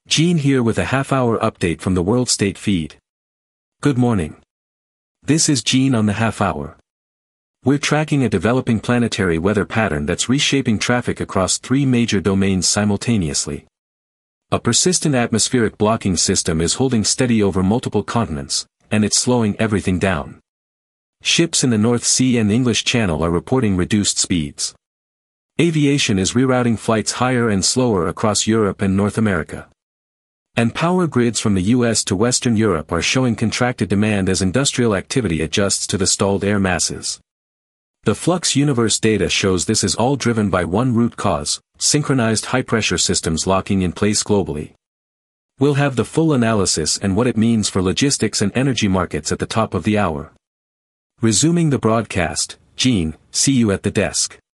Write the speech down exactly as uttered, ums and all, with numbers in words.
Gene here with a half-hour update from the World State feed. Good morning. This is Gene on the half-hour. We're tracking a developing planetary weather pattern that's reshaping traffic across three major domains simultaneously. A persistent atmospheric blocking system is holding steady over multiple continents, and it's slowing everything down. Ships in the North Sea and English Channel are reporting reduced speeds. Aviation is rerouting flights higher and slower across Europe and North America. And power grids from the U S to Western Europe are showing contracted demand as industrial activity adjusts to the stalled air masses. The Flux Universe data shows this is all driven by one root cause: synchronized high-pressure systems locking in place globally. We'll have the full analysis and what it means for logistics and energy markets at the top of the hour. Resuming the broadcast, Gene, see you at the desk.